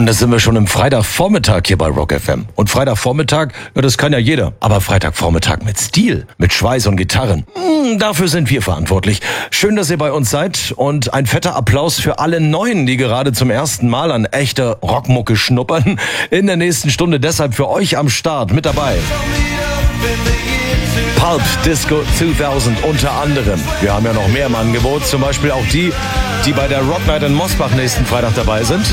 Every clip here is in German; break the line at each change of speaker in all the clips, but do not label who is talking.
Und da sind wir schon im Freitagvormittag hier bei Rock FM. Und Freitagvormittag, ja, das kann ja jeder. Aber Freitagvormittag mit Stil, mit Schweiß und Gitarren. Dafür sind wir verantwortlich. Schön, dass ihr bei uns seid. Und ein fetter Applaus für alle Neuen, die gerade zum ersten Mal an echter Rockmucke schnuppern. In der nächsten Stunde deshalb für euch am Start mit dabei. Pulp Disco 2000 unter anderem. Wir haben ja noch mehr im Angebot. Zum Beispiel auch die bei der Rock Night in Mosbach nächsten Freitag dabei sind.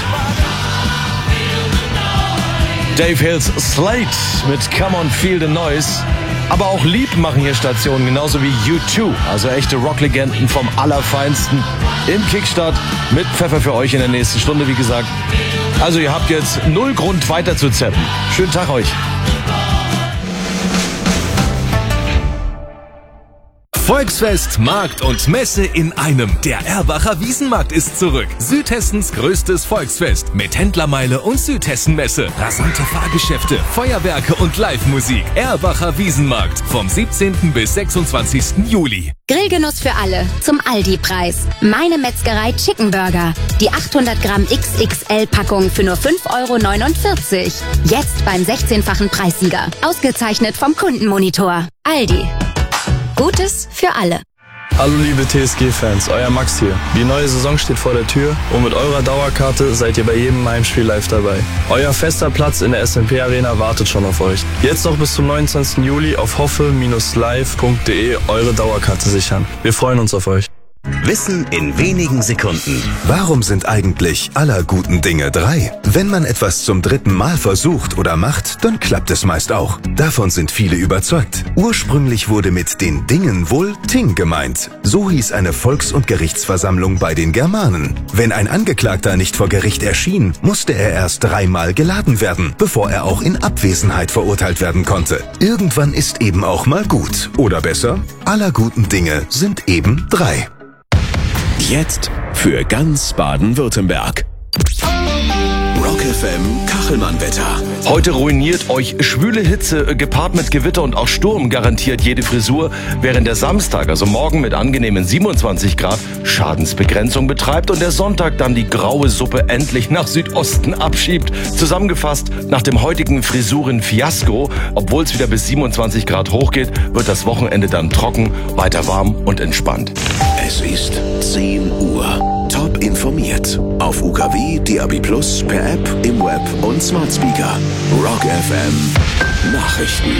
Dave Hills Slate mit Come On Feel the Noise. Aber auch Lieb machen hier Stationen, genauso wie U2. Also echte Rocklegenden vom Allerfeinsten im Kickstart mit Pfeffer für euch in der nächsten Stunde, wie gesagt. Also ihr habt jetzt null Grund weiter zu zappen. Schönen Tag euch.
Volksfest, Markt und Messe in einem. Der Erbacher Wiesenmarkt ist zurück. Südhessens größtes Volksfest mit Händlermeile und Südhessenmesse. Rasante Fahrgeschäfte, Feuerwerke und Live-Musik. Erbacher Wiesenmarkt vom 17. bis 26. Juli.
Grillgenuss für alle zum Aldi-Preis. Meine Metzgerei Chicken Burger. Die 800 Gramm XXL-Packung für nur 5,49 €. Jetzt beim 16-fachen Preissieger. Ausgezeichnet vom Kundenmonitor. Aldi. Gutes für alle.
Hallo liebe TSG-Fans, euer Max hier. Die neue Saison steht vor der Tür und mit eurer Dauerkarte seid ihr bei jedem Heimspiel live dabei. Euer fester Platz in der SMP Arena wartet schon auf euch. Jetzt noch bis zum 29. Juli auf hoffe-live.de eure Dauerkarte sichern. Wir freuen uns auf euch.
Wissen in wenigen Sekunden.
Warum sind eigentlich aller guten Dinge 3? Wenn man etwas zum 3. Mal versucht oder macht, dann klappt es meist auch. Davon sind viele überzeugt. Ursprünglich wurde mit den Dingen wohl Ting gemeint. So hieß eine Volks- und Gerichtsversammlung bei den Germanen. Wenn ein Angeklagter nicht vor Gericht erschien, musste er erst 3 Mal geladen werden, bevor er auch in Abwesenheit verurteilt werden konnte. Irgendwann ist eben auch mal gut. Oder besser, aller guten Dinge sind eben 3.
Jetzt für ganz Baden-Württemberg. Rock FM Kachelmann-Wetter.
Heute ruiniert euch schwüle Hitze, gepaart mit Gewitter und auch Sturm garantiert jede Frisur, während der Samstag, also morgen mit angenehmen 27 Grad, Schadensbegrenzung betreibt und der Sonntag dann die graue Suppe endlich nach Südosten abschiebt. Zusammengefasst, nach dem heutigen Frisuren-Fiasko, obwohl es wieder bis 27 Grad hochgeht, wird das Wochenende dann trocken, weiter warm und entspannt.
Es ist 10 Uhr. Top informiert. Auf UKW, DAB+, per App, im Web und Smart Speaker. Rock FM Nachrichten.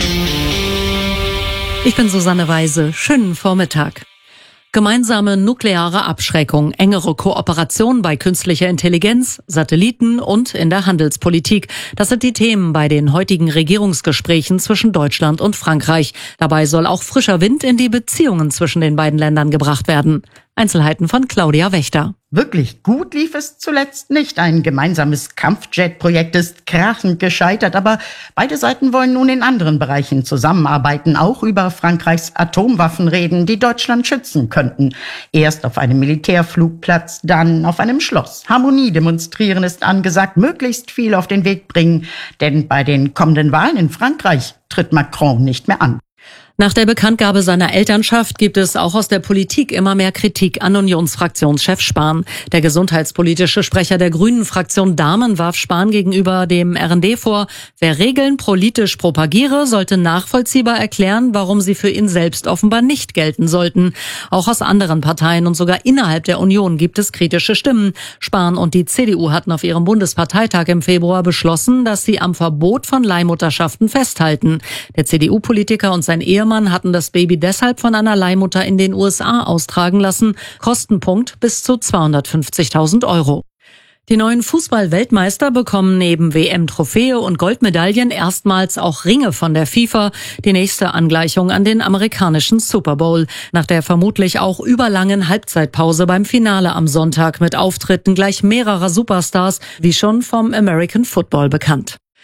Ich bin Susanne Weise. Schönen Vormittag. Gemeinsame nukleare Abschreckung, engere Kooperation bei künstlicher Intelligenz, Satelliten und in der Handelspolitik. Das sind die Themen bei den heutigen Regierungsgesprächen zwischen Deutschland und Frankreich. Dabei soll auch frischer Wind in die Beziehungen zwischen den beiden Ländern gebracht werden. Einzelheiten von Claudia Wächter.
Wirklich gut lief es zuletzt nicht. Ein gemeinsames Kampfjet-Projekt ist krachend gescheitert, aber beide Seiten wollen nun in anderen Bereichen zusammenarbeiten, auch über Frankreichs Atomwaffen reden, die Deutschland schützen könnten. Erst auf einem Militärflugplatz, dann auf einem Schloss. Harmonie demonstrieren ist angesagt, möglichst viel auf den Weg bringen, denn bei den kommenden Wahlen in Frankreich tritt Macron nicht mehr an.
Nach der Bekanntgabe seiner Elternschaft gibt es auch aus der Politik immer mehr Kritik an Unionsfraktionschef Spahn. Der gesundheitspolitische Sprecher der Grünen-Fraktion Dahmen warf Spahn gegenüber dem RND vor, wer Regeln politisch propagiere, sollte nachvollziehbar erklären, warum sie für ihn selbst offenbar nicht gelten sollten. Auch aus anderen Parteien und sogar innerhalb der Union gibt es kritische Stimmen. Spahn und die CDU hatten auf ihrem Bundesparteitag im Februar beschlossen, dass sie am Verbot von Leihmutterschaften festhalten. Der CDU-Politiker und sein Ehemann hatten das Baby deshalb von einer Leihmutter in den USA austragen lassen. Kostenpunkt bis zu 250.000 €. Die neuen Fußball-Weltmeister bekommen neben WM-Trophäe und Goldmedaillen erstmals auch Ringe von der FIFA. Die nächste Angleichung an den amerikanischen Super Bowl. Nach der vermutlich auch überlangen Halbzeitpause beim Finale am Sonntag mit Auftritten gleich mehrerer Superstars, wie schon vom American Football bekannt.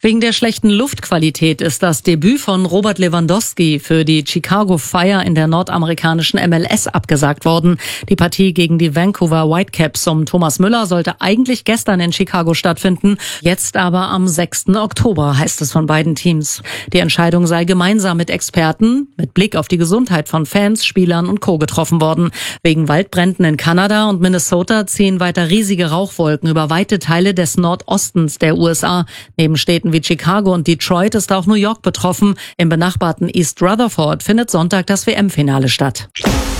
Wegen der schlechten Luftqualität ist das Debüt von Robert Lewandowski für die Chicago Fire in der nordamerikanischen MLS abgesagt worden. Die Partie gegen die Vancouver Whitecaps um Thomas Müller sollte eigentlich gestern in Chicago stattfinden, jetzt aber am 6. Oktober, heißt es von beiden Teams. Die Entscheidung sei gemeinsam mit Experten mit Blick auf die Gesundheit von Fans, Spielern und Co. getroffen worden. Wegen Waldbränden in Kanada und Minnesota ziehen weiter riesige Rauchwolken über weite Teile des Nordostens der USA. Neben Städten wie Chicago und Detroit ist auch New York betroffen. Im benachbarten East Rutherford findet Sonntag das WM-Finale statt.